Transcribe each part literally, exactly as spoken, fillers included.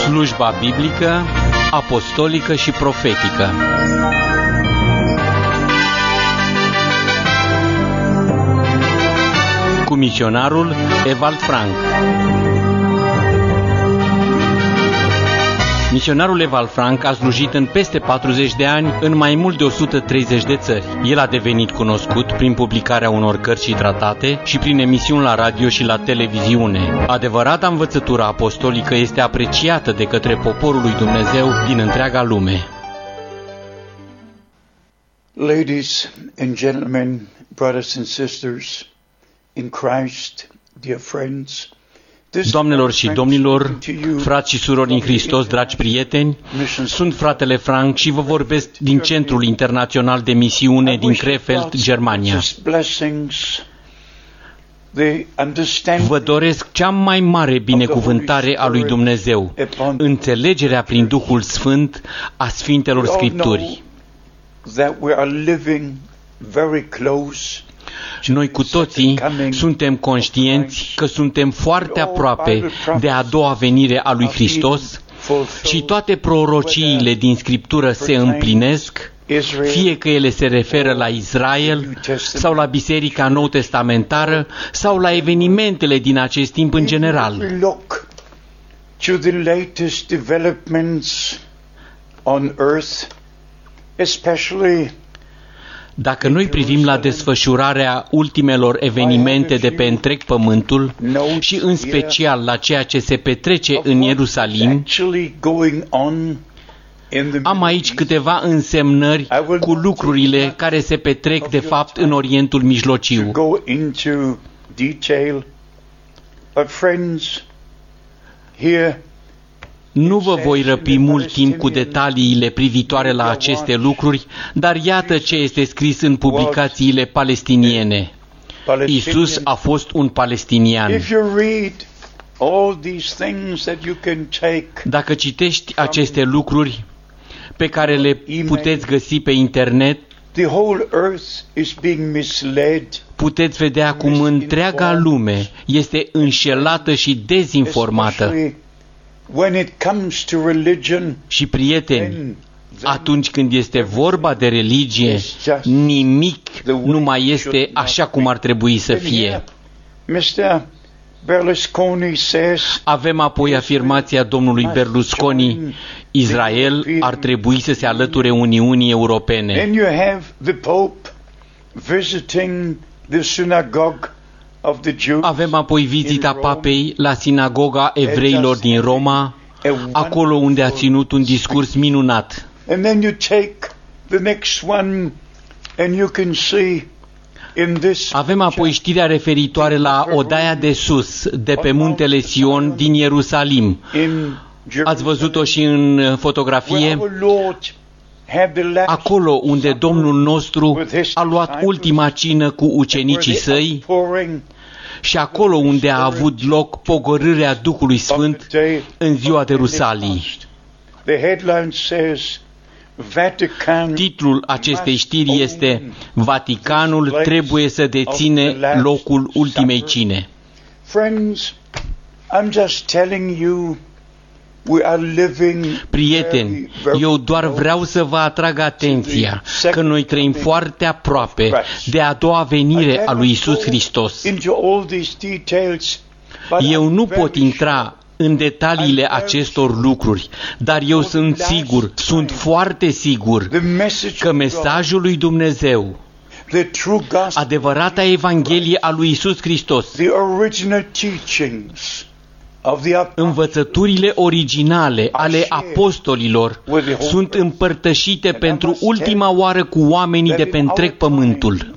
Slujba biblică, apostolică și profetică. Cu misionarul Ewald Frank. Misionarul Ewald Frank a slujit în peste patruzeci de ani în mai mult de o sută treizeci de țări. El a devenit cunoscut prin publicarea unor cărți și tratate și prin emisiuni la radio și la televiziune. Adevărata învățătură apostolică este apreciată de către poporul lui Dumnezeu din întreaga lume. Ladies and gentlemen, brothers and sisters in Christ, dear friends. Doamnelor și domnilor, frați și surori în Hristos, dragi prieteni, sunt fratele Frank și vă vorbesc din Centrul Internațional de Misiune din Krefeld, Germania. Vă doresc cea mai mare binecuvântare a lui Dumnezeu, înțelegerea prin Duhul Sfânt a Sfintelor Scripturi. Noi cu toții suntem conștienți că suntem foarte aproape de a doua venire a lui Hristos și toate prorociile din Scriptură se împlinesc, fie că ele se referă la Israel sau la Biserica Nou-Testamentară sau la evenimentele din acest timp în general. Dacă noi privim la desfășurarea ultimelor evenimente de pe întreg pământul și în special la ceea ce se petrece în Ierusalim, am aici câteva însemnări cu lucrurile care se petrec de fapt în Orientul Mijlociu. Nu vă voi răpi mult timp cu detaliile privitoare la aceste lucruri, dar iată ce este scris în publicațiile palestiniene. Iisus a fost un palestinian. Dacă citești aceste lucruri pe care le puteți găsi pe internet, puteți vedea cum întreaga lume este înșelată și dezinformată. Și prieteni, atunci când este vorba de religie, nimic nu mai este așa cum ar trebui să fie. Avem apoi afirmația domnului Berlusconi: Israel ar trebui să se alăture Uniunii Europene. Avem apoi vizita papei la sinagoga evreilor din Roma, acolo unde a ținut un discurs minunat. Avem apoi știrea referitoare la odaia de sus, de pe muntele Sion din Ierusalim. Ați văzut-o și în fotografie? Acolo unde Domnul nostru a luat ultima cină cu ucenicii săi și acolo unde a avut loc pogorârea Duhului Sfânt în ziua de Rusalii. Titlul acestei știri este: Vaticanul trebuie să deține locul ultimei cine. Prieteni, eu doar vreau să vă atrag atenția că noi trăim foarte aproape de a doua venire a lui Iisus Hristos. Eu nu pot intra în detaliile acestor lucruri, dar eu sunt sigur, sunt foarte sigur că mesajul lui Dumnezeu, adevărata Evanghelie a lui Iisus Hristos, învățăturile originale ale apostolilor sunt împărtășite pentru ultima oară cu oamenii de pe întreg pământul.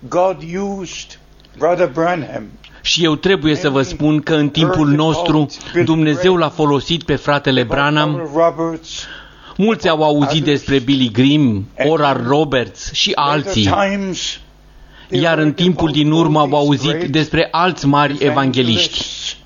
Și eu trebuie să vă spun că în timpul nostru Dumnezeu l-a folosit pe fratele Branham. Mulți au auzit despre Billy Graham, Oral Roberts și alții. Iar în timpul din urmă au auzit despre alți mari evangeliști.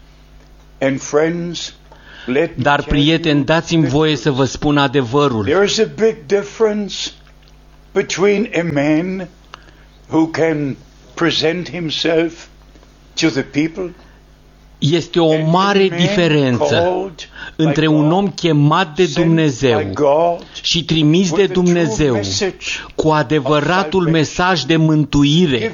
Dar, prieteni, dați-mi voie să vă spun adevărul. There is a big difference between a man who can present himself to the people Este o mare diferență între un om chemat de Dumnezeu și trimis de Dumnezeu cu adevăratul mesaj de mântuire,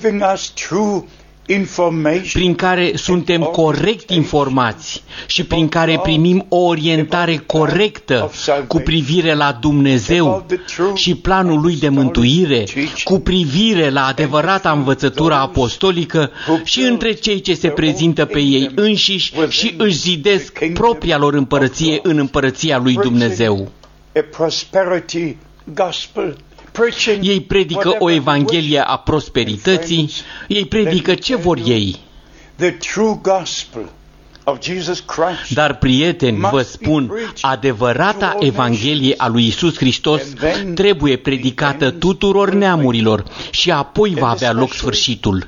prin care suntem corect informați și prin care primim o orientare corectă cu privire la Dumnezeu și planul Lui de mântuire, cu privire la adevărata învățătură apostolică și între cei ce se prezintă pe ei înșiși și își zidesc propria lor împărăție în împărăția lui Dumnezeu. Ei predică o evanghelie a prosperității, ei predică ce vor ei. Dar, prieteni, vă spun, adevărata evanghelie a lui Iisus Hristos trebuie predicată tuturor neamurilor și apoi va avea loc sfârșitul.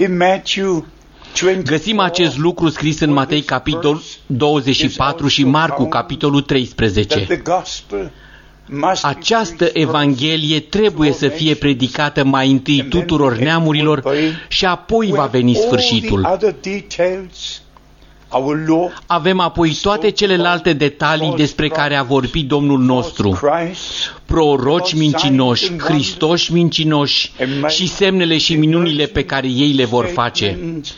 Găsim acest lucru scris în Matei, capitolul douăzeci și patru și Marcu, capitolul treisprezece. Această evanghelie trebuie să fie predicată mai întâi tuturor neamurilor și apoi va veni sfârșitul. Avem apoi toate celelalte detalii despre care a vorbit Domnul nostru: proroci mincinoși, Hristoși mincinoși și semnele și minunile pe care ei le vor face.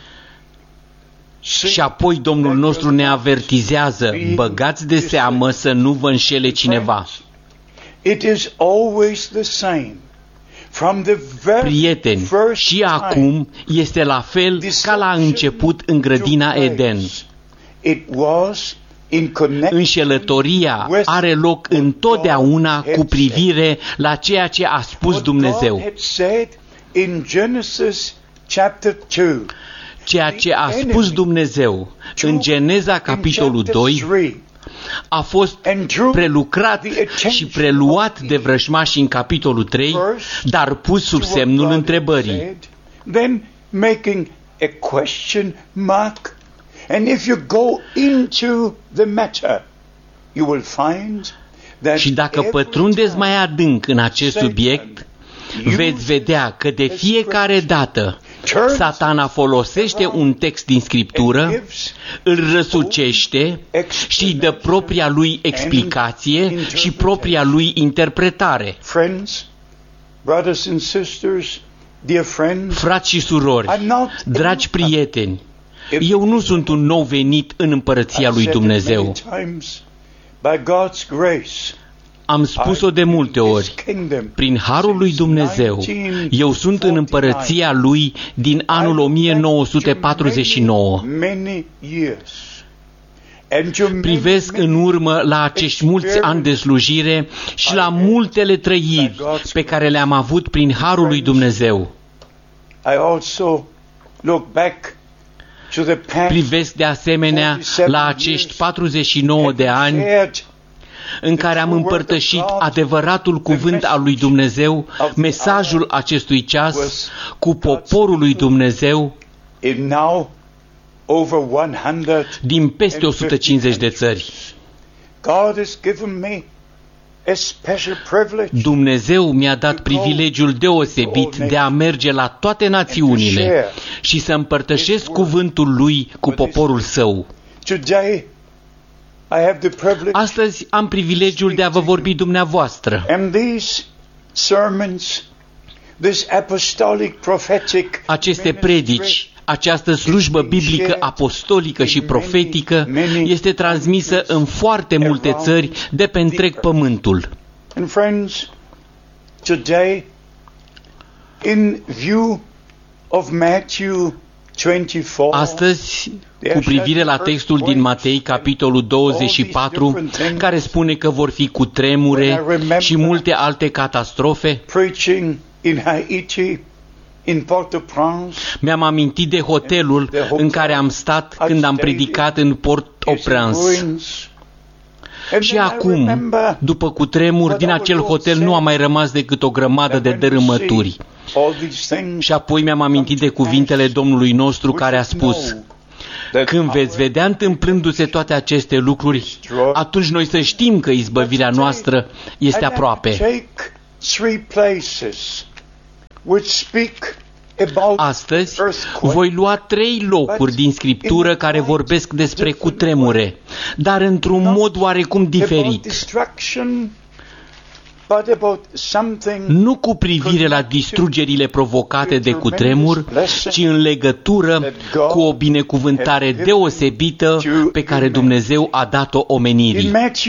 Și apoi Domnul nostru ne avertizează: băgați de seamă să nu vă înșele cineva. Prieteni, și acum este la fel ca la început în grădina Eden. Înșelătoria are loc întotdeauna cu privire la ceea ce a spus Dumnezeu. Ceea ce a spus Dumnezeu în Geneza, capitolul doi, a fost prelucrat și preluat de vrăjmași în capitolul trei, dar pus sub semnul întrebării. Și dacă pătrundeți mai adânc în acest subiect, veți vedea că de fiecare dată Satana folosește un text din Scriptură, îl răsucește și îi dă propria lui explicație și propria lui interpretare. Frați și surori, dragi prieteni, eu nu sunt un nou venit în împărăția lui Dumnezeu. Am spus-o de multe ori, prin harul lui Dumnezeu, eu sunt în împărăția lui din anul o mie nouă sute patruzeci și nouă. Privesc în urmă la acești mulți ani de slujire și la multele trăiri pe care le-am avut prin harul lui Dumnezeu. Privesc de asemenea la acești patruzeci și nouă de ani în care am împărtășit adevăratul cuvânt al lui Dumnezeu, mesajul acestui ceas, cu poporul lui Dumnezeu din peste o sută cincizeci de țări. Dumnezeu mi-a dat privilegiul deosebit de a merge la toate națiunile și să împărtășesc cuvântul lui cu poporul său. Astăzi am privilegiul de a vă vorbi dumneavoastră. Aceste predici, această slujbă biblică, apostolică și profetică este transmisă în foarte multe țări de pe întreg pământul. Astăzi, cu privire la textul din Matei, capitolul douăzeci și patru, care spune că vor fi cutremure și multe alte catastrofe, mi-am amintit de hotelul în care am stat când am predicat în Port-au-Prince. Și acum, după cutremur, din acel hotel nu a mai rămas decât o grămadă de dărâmături. Și apoi mi-am amintit de cuvintele Domnului nostru care a spus: când veți vedea întâmplându-se toate aceste lucruri, atunci noi să știm că izbăvirea noastră este aproape. Astăzi voi lua trei locuri din Scriptură care vorbesc despre cutremure, dar într-un mod oarecum diferit. Nu cu privire la distrugerile provocate de cutremur, ci în legătură cu o binecuvântare deosebită pe care Dumnezeu a dat-o omenirii.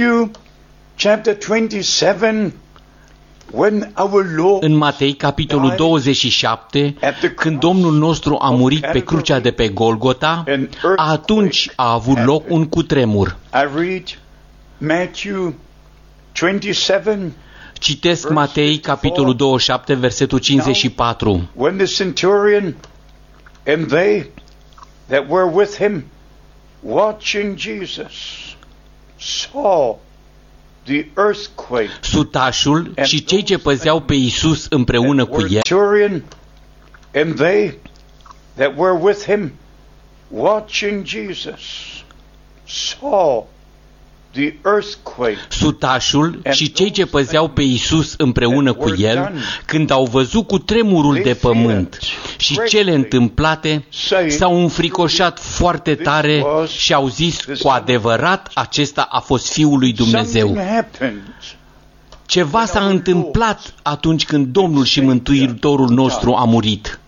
În Matei, capitolul douăzeci și șapte, când Domnul nostru a murit pe crucea de pe Golgota, atunci a avut loc un cutremur. Citesc Matei, capitolul douăzeci și șapte, versetul cincizeci și patru. When the centurion and they that were with him watching Jesus saw the earthquake. Sutașul și cei ce păzeau pe Iisus împreună cu el. Centurion and they that were with him watching Jesus saw the earthquake. Sutașul și cei ce păzeau pe Iisus împreună cu el, când au văzut cu tremurul de pământ și cele întâmplate, s-au înfricoșat foarte tare și au zis, cu adevărat, acesta a fost Fiul lui Dumnezeu. Ceva s-a întâmplat atunci când Domnul și Mântuitorul nostru a murit.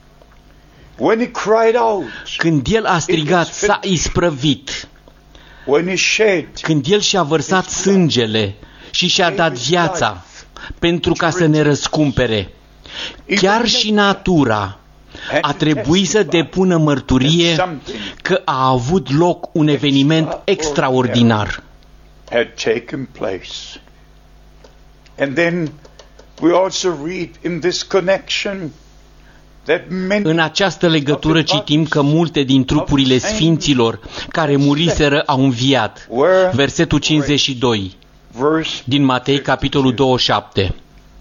Când El a strigat, s-a isprăvit. Când El și-a vărsat sângele și și-a dat viața pentru ca să ne răscumpere, chiar și natura a trebuit să depună mărturie că a avut loc un eveniment extraordinar. În această legătură citim că multe din trupurile sfinților care muriseră au înviat. Versetul cincizeci și doi din Matei, capitolul douăzeci și șapte.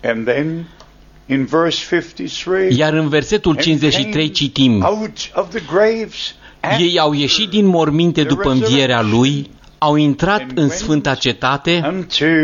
Iar în versetul cincizeci și trei citim: ei au ieșit din morminte după învierea Lui, au intrat în Sfânta Cetate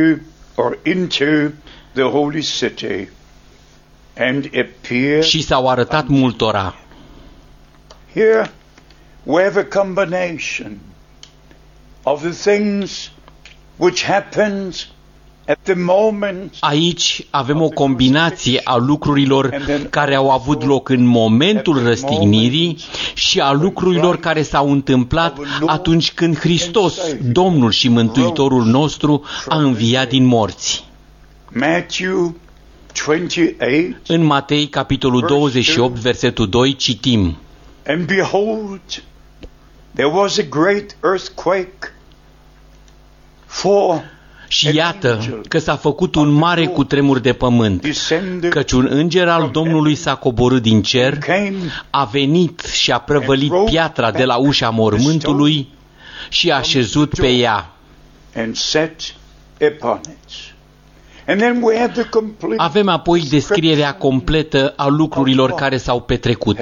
și s-au arătat multora. Here we have a combination of the things which happened at the moment. Aici avem o combinație a lucrurilor care au avut loc în momentul răstignirii și a lucrurilor care s-au întâmplat atunci când Hristos, Domnul și Mântuitorul nostru, a înviat din morți. Matthew În Matei, capitolul douăzeci și opt, versetul doi, citim: And behold, there was a great earthquake, for și iată că s-a făcut un mare cutremur de pământ, căci un înger al Domnului s-a coborât din cer, a venit și a prăvălit piatra de la ușa mormântului și a așezut pe ea. Avem apoi descrierea completă a lucrurilor care s-au petrecut.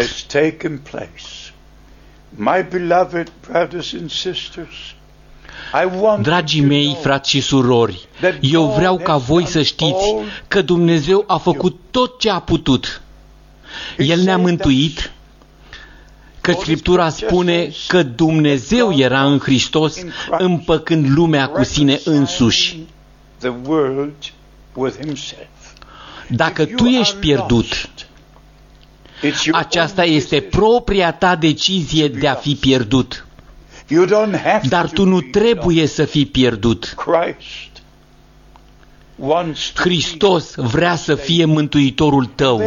Dragii mei, frați și surori, eu vreau ca voi să știți că Dumnezeu a făcut tot ce a putut. El ne-a mântuit, că Scriptura spune că Dumnezeu era în Hristos împăcând lumea cu sine însuși. Dacă tu ești pierdut, aceasta este propria ta decizie de a fi pierdut. Dar tu nu trebuie să fii pierdut. Hristos vrea să fie mântuitorul tău.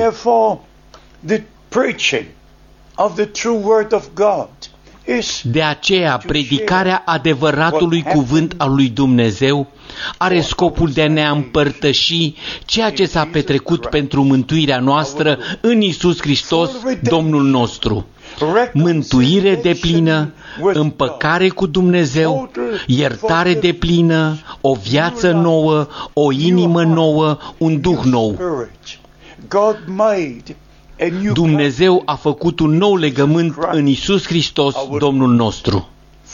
De aceea, predicarea adevăratului cuvânt al lui Dumnezeu are scopul de a ne împărtăși ceea ce s-a petrecut pentru mântuirea noastră în Iisus Hristos, Domnul nostru. Mântuire deplină, împăcare cu Dumnezeu, iertare deplină, o viață nouă, o inimă nouă, un duh nou. Dumnezeu a făcut un nou legământ în Iisus Hristos, Domnul nostru.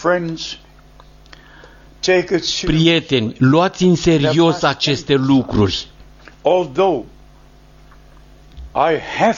Prieteni, luați în serios aceste lucruri.